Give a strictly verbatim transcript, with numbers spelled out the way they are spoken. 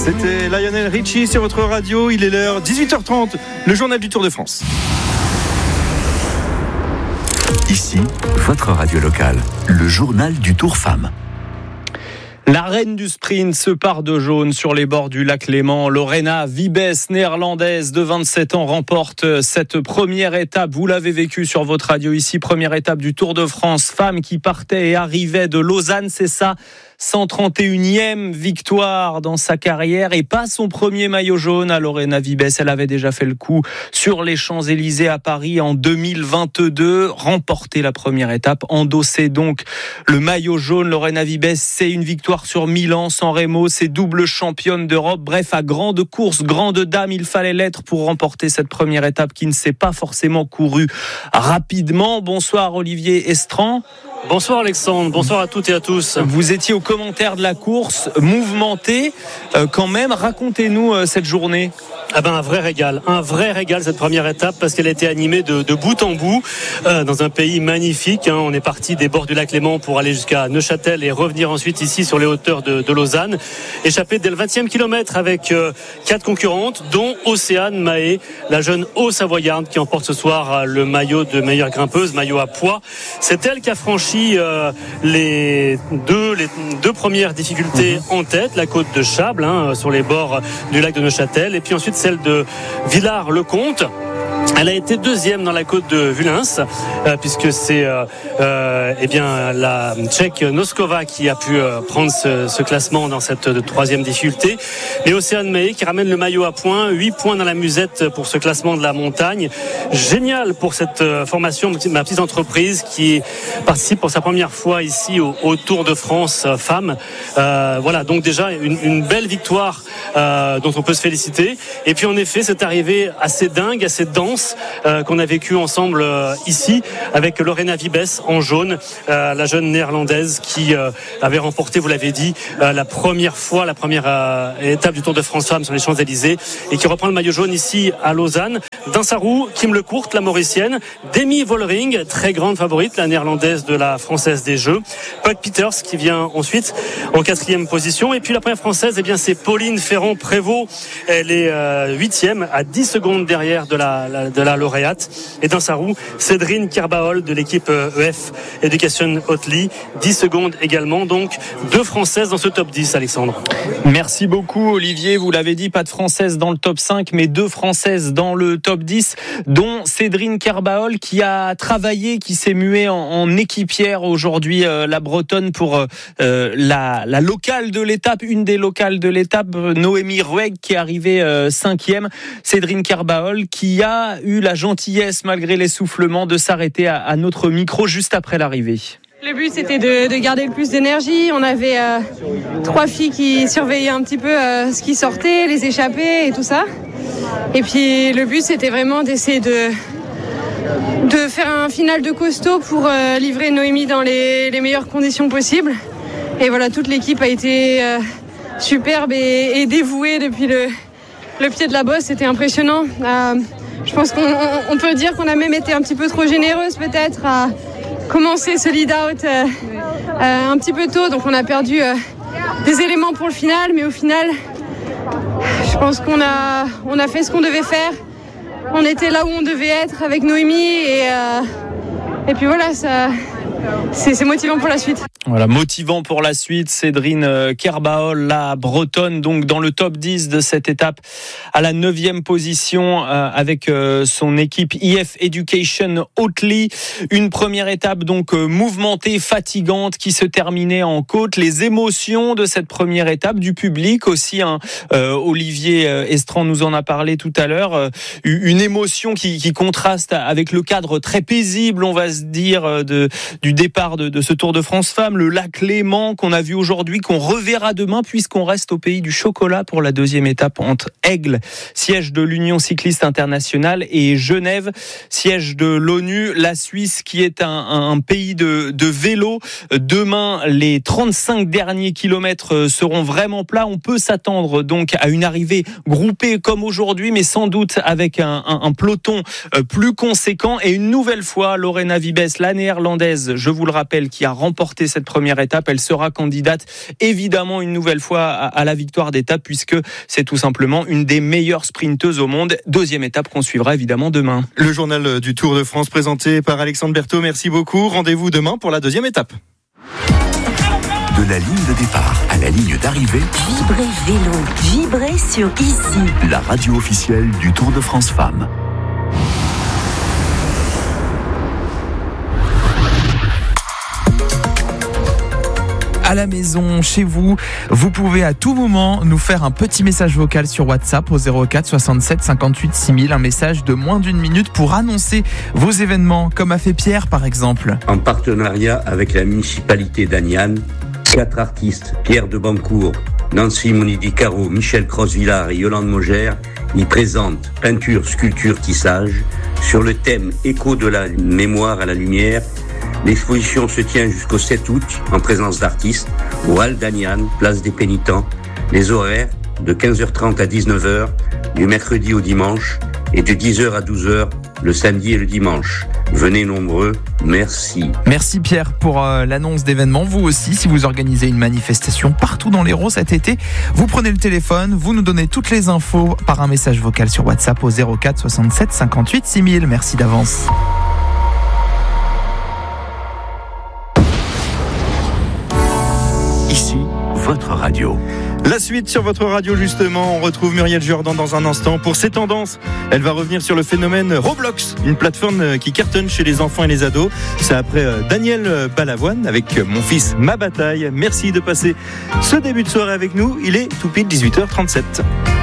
C'était Lionel Richie sur votre radio. Il est l'heure dix-huit heures trente, le journal du Tour de France. Ici, votre radio locale, le journal du Tour Femmes. La reine du sprint se part de jaune sur les bords du lac Léman. Lorena Wiebes, néerlandaise de vingt-sept ans, remporte cette première étape. Vous l'avez vécu sur votre radio ici, première étape du Tour de France. Femme qui partait et arrivait de Lausanne, c'est ça. cent trente et unième victoire dans sa carrière et pas son premier maillot jaune à Lorena Wiebes. Elle avait déjà fait le coup sur les Champs-Élysées à Paris en deux mille vingt-deux. Remporté la première étape, endossé donc le maillot jaune. Lorena Wiebes, c'est une victoire sur Milan, San Remo, c'est double championne d'Europe. Bref, à grande course, grande dame, il fallait l'être pour remporter cette première étape qui ne s'est pas forcément courue rapidement. Bonsoir Olivier Estran. Bonsoir Alexandre, bonsoir à toutes et à tous. Vous étiez au commentaire de la course, mouvementé euh, quand même. Racontez-nous euh, cette journée. Ah ben un vrai régal, un vrai régal cette première étape parce qu'elle a été animée de, de bout en bout euh, dans un pays magnifique. Hein. On est parti des bords du lac Léman pour aller jusqu'à Neuchâtel et revenir ensuite ici sur les hauteurs de, de Lausanne. Échappé dès le vingtième kilomètre avec euh, quatre concurrentes, dont Océane Mahé, la jeune Haut-Savoyarde qui emporte ce soir euh, le maillot de meilleure grimpeuse, maillot à poids. C'est elle qui a franchi Euh, les deux les deux premières difficultés en tête, la côte de Chable hein, sur les bords du lac de Neuchâtel et puis ensuite celle de Villars-le-Comte. Elle a été deuxième dans la côte de Vulins, euh, puisque c'est euh, euh, eh bien la Tchèque Noskova qui a pu euh, prendre ce, ce classement dans cette euh, troisième difficulté. Et Océane Mahé qui ramène le maillot à points, huit points dans la musette pour ce classement de la montagne. Génial pour cette euh, formation, ma petite entreprise qui participe pour sa première fois ici au, au Tour de France euh, femmes. Euh, voilà, donc déjà une, une belle victoire euh, dont on peut se féliciter. Et puis en effet, c'est arrivé assez dingue, assez dense. Euh, qu'on a vécu ensemble euh, ici avec Lorena Wiebes en jaune, euh, la jeune néerlandaise qui euh, avait remporté, vous l'avez dit, euh, la première fois, la première euh, étape du Tour de France Femmes sur les Champs-Élysées et qui reprend le maillot jaune ici à Lausanne. Dans sa roue, Kim Lecourt, la mauricienne, Demi Vollering, très grande favorite, la néerlandaise de la Française des Jeux, Puck Peters qui vient ensuite en quatrième position et puis la première française, eh bien c'est Pauline Ferrand-Prévôt, elle est euh, huitième à dix secondes derrière de la, la de la lauréate et dans sa roue Cédrine Kerbaol de l'équipe E F Education Hotely, dix secondes également, donc deux françaises dans ce top dix. Alexandre, merci beaucoup Olivier, vous l'avez dit, pas de françaises dans le top cinq mais deux françaises dans le top dix, dont Cédrine Kerbaol qui a travaillé, qui s'est muée en, en équipière aujourd'hui, euh, la bretonne pour euh, la, la locale de l'étape, une des locales de l'étape, Noémie Rueg qui est arrivée euh, cinquième. Cédrine Kerbaol qui a eu la gentillesse, malgré l'essoufflement, de s'arrêter à, à notre micro juste après l'arrivée. Le but c'était de, de garder le plus d'énergie. On avait euh, trois filles qui surveillaient un petit peu euh, ce qui sortait, les échappées et tout ça. Et puis le but c'était vraiment d'essayer de, de faire un final de costaud pour euh, livrer Noémie dans les, les meilleures conditions possibles. Et voilà, toute l'équipe a été euh, superbe et, et dévouée depuis le, le pied de la bosse. C'était impressionnant. Euh, Je pense qu'on on peut dire qu'on a même été un petit peu trop généreuse peut-être à commencer ce lead-out euh, euh, un petit peu tôt. Donc on a perdu euh, des éléments pour le final, mais au final, je pense qu'on a, on a fait ce qu'on devait faire. On était là où on devait être avec Noémie et, euh, et puis voilà, ça, c'est, c'est motivant pour la suite. Voilà, motivant pour la suite, Cédrine Kerbaol, la bretonne, donc dans le top dix de cette étape, à la neuvième position euh, avec euh, son équipe E F Education Hotely. Une première étape donc euh, mouvementée, fatigante, qui se terminait en côte. Les émotions de cette première étape, du public aussi, hein, euh, Olivier Estran nous en a parlé tout à l'heure, euh, une émotion qui, qui contraste avec le cadre très paisible, on va se dire, de, du départ de, de ce Tour de France Femmes. Le lac Léman qu'on a vu aujourd'hui, qu'on reverra demain puisqu'on reste au pays du chocolat pour la deuxième étape entre Aigle, siège de l'Union cycliste internationale, et Genève, siège de l'ONU. La Suisse qui est un, un pays de, de vélo. Demain, les trente-cinq derniers kilomètres seront vraiment plats. On peut s'attendre donc à une arrivée groupée comme aujourd'hui, mais sans doute avec un, un, un peloton plus conséquent. Et une nouvelle fois, Lorena Wiebes, la néerlandaise, je vous le rappelle, qui a remporté cette cette première étape. Elle sera candidate évidemment une nouvelle fois à, à la victoire d'étape puisque c'est tout simplement une des meilleures sprinteuses au monde. Deuxième étape qu'on suivra évidemment demain. Le journal du Tour de France présenté par Alexandre Berthaud. Merci beaucoup. Rendez-vous demain pour la deuxième étape. De la ligne de départ à la ligne d'arrivée, Vibrez Vélo, vibrez sur Ici. la radio officielle du Tour de France Femmes. À la maison, chez vous, vous pouvez à tout moment nous faire un petit message vocal sur WhatsApp au zéro quatre soixante-sept cinquante-huit six mille, un message de moins d'une minute pour annoncer vos événements, comme a fait Pierre par exemple. En partenariat avec la municipalité d'Aniane, quatre artistes, Pierre de Bancourt, Nancy Monidi-Caro, Michel Cross-Villard et Yolande Mogère, y présentent peinture, sculpture, tissage sur le thème Écho de la mémoire à la lumière. L'exposition se tient jusqu'au sept août en présence d'artistes au Hall d'Aniane, place des Pénitents. Les horaires de quinze heures trente à dix-neuf heures du mercredi au dimanche et de dix heures à douze heures le samedi et le dimanche. Venez nombreux, merci. Merci Pierre pour euh, l'annonce d'événements. Vous aussi, si vous organisez une manifestation partout dans l'Hérault cet été, vous prenez le téléphone, vous nous donnez toutes les infos par un message vocal sur WhatsApp au zéro quatre soixante-sept cinquante-huit six mille. Merci d'avance. Ici, votre radio. La suite sur votre radio justement, on retrouve Muriel Jourdan dans un instant pour ses tendances. Elle va revenir sur le phénomène Roblox, une plateforme qui cartonne chez les enfants et les ados. C'est après Daniel Balavoine avec Mon fils, ma bataille. Merci de passer ce début de soirée avec nous. Il est tout pile dix-huit heures trente-sept.